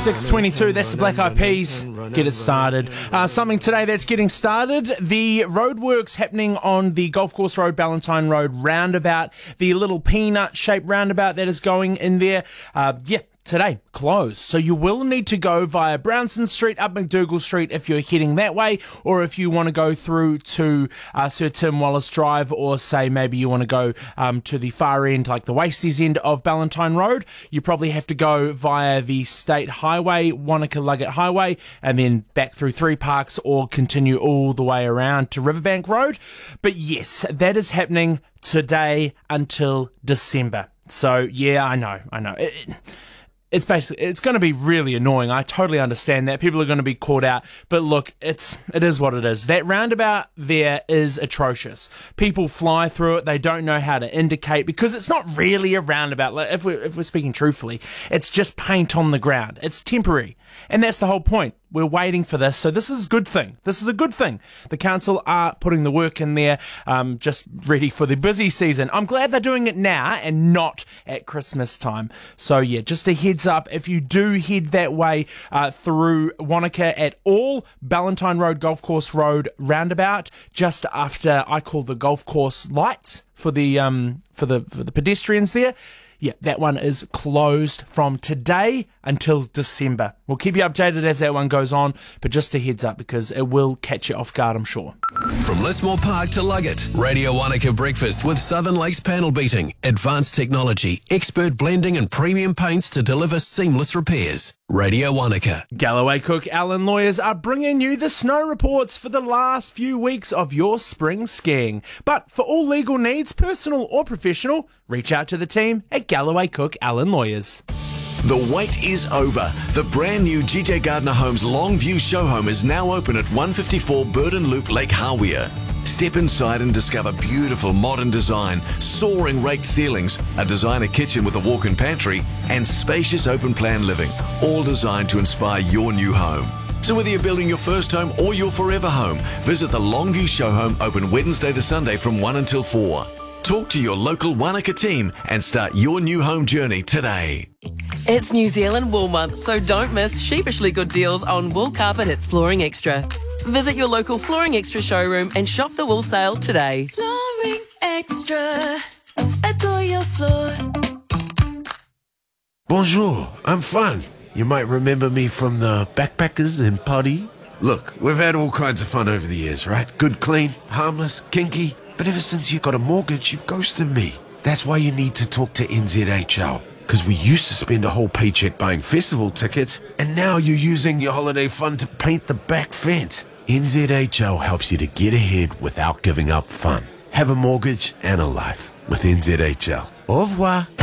6:22, that's the Black Eyed Peas. Get it started. Something today that's getting started. The roadworks happening on the Golf Course Road, Ballantyne Road roundabout. The little peanut-shaped roundabout that is going in there. Today, closed. So you will need to go via Brownson Street, up McDougall Street if you're heading that way, or if you want to go through to Sir Tim Wallace Drive, or say maybe you want to go to the far end, like the Wasties end of Ballantyne Road, you probably have to go via the State Highway, Wanaka-Luggett Highway, and then back through Three Parks, or continue all the way around to Riverbank Road. But yes, that is happening today until December. So yeah, I know. It's going to be really annoying. I totally understand that. People are going to be caught out. But look, it is what it is. That roundabout there is atrocious. People fly through it. They don't know how to indicate, because it's not really a roundabout. Like, if we're speaking truthfully, it's just paint on the ground. It's temporary. And that's the whole point. We're waiting for this, so this is a good thing. This is a good thing. The council are putting the work in there, just ready for the busy season. I'm glad they're doing it now and not at Christmas time. So yeah, just a heads up, if you do head that way through Wanaka at all, Ballantyne Road, Golf Course Road roundabout, just after I call the golf course lights for the pedestrians there. Yeah, that one is closed from today until December. We'll keep you updated as that one goes on, but just a heads up, because it will catch you off guard, I'm sure. From Lismore Park to Luggett, Radio Wanaka Breakfast with Southern Lakes Panel Beating. Advanced technology, expert blending and premium paints to deliver seamless repairs. Radio Wanaka. Galloway Cook Allen Lawyers are bringing you the snow reports for the last few weeks of your spring skiing. But for all legal needs, personal or professional, reach out to the team at Galloway Cook Allen Lawyers. The wait is over. The brand new GJ Gardner Homes Longview show home is now open at 154 Burden Loop, Lake Hawea. Step inside and discover beautiful modern design, soaring raked ceilings, a designer kitchen with a walk-in pantry, and spacious open-plan living, all designed to inspire your new home. So whether you're building your first home or your forever home, visit the Longview show home, open Wednesday to Sunday from 1 until 4. Talk to your local Wanaka team and start your new home journey today. It's New Zealand Wool Month, so don't miss sheepishly good deals on wool carpet at Flooring Extra. Visit your local Flooring Extra showroom and shop the wool sale today. Flooring Extra, adore your floor. Bonjour, I'm Fun. You might remember me from the Backpackers and Potty. Look, we've had all kinds of fun over the years, right? Good, clean, harmless, kinky. But ever since you got a mortgage, you've ghosted me. That's why you need to talk to NZHL. Because we used to spend a whole paycheck buying festival tickets, and now you're using your holiday fund to paint the back fence. NZHL helps you to get ahead without giving up fun. Have a mortgage and a life with NZHL. Au revoir.